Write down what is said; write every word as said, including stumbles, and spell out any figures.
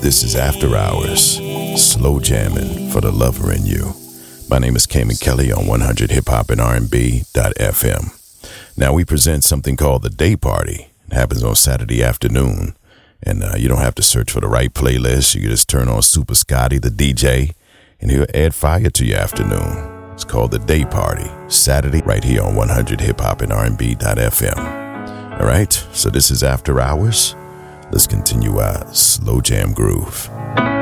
This is After Hours, slow jamming for the lover in you. My name is Cayman Kelly on one hundred hip hop and R and B dot F M. Now we present something called the Day Party. It happens on Saturday afternoon, and uh, you don't have to search for the right playlist. You can just turn on Super Scotty, the D J, and he'll add fire to your afternoon. It's called the Day Party, Saturday, right here on one hundred hip hop and R and B dot F M. All right, so this is After Hours. Let's continue our slow jam groove.